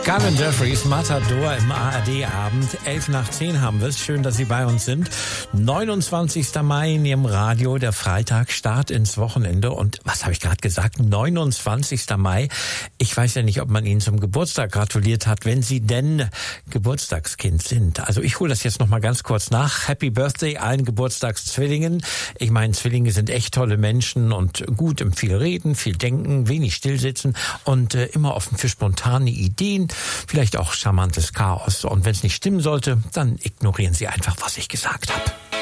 Carmen Jeffries, Matador im ARD-Abend. 11:10 haben wir es. Schön, dass Sie bei uns sind. 29. Mai in Ihrem Radio, der Freitag, Start ins Wochenende. Und was habe ich gerade gesagt? 29. Mai. Ich weiß ja nicht, ob man Ihnen zum Geburtstag gratuliert hat, wenn Sie denn Geburtstagskind sind. Also ich hole das jetzt noch mal ganz kurz nach. Happy Birthday allen Geburtstagszwillingen. Ich meine, Zwillinge sind echt tolle Menschen und gut im viel reden, viel denken, wenig stillsitzen und immer offen für spontane Ideen. Vielleicht auch charmantes Chaos. Und wenn es nicht stimmen sollte, dann ignorieren Sie einfach, was ich gesagt habe.